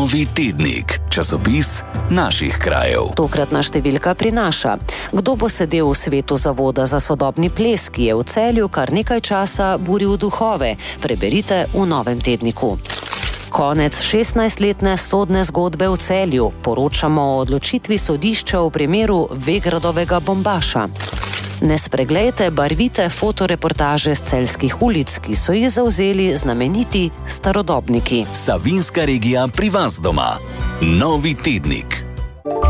Novi tednik, časopis naših krajev. Tokratna številka prinaša: kdo bo sedel v svetu Zavoda za sodobni ples, ki je v Celju kar nekaj časa buril duhove? Preberite v Novem tedniku. Konec 16-letne sodne zgodbe v Celju. Poročamo o odločitvi sodišča v primeru Vegradovega bombaša. Ne spreglejte barvite fotoreportaže z celjskih ulic, ki so jih zavzeli znameniti starodobniki. Savinjska regija pri vas doma. Novi tednik.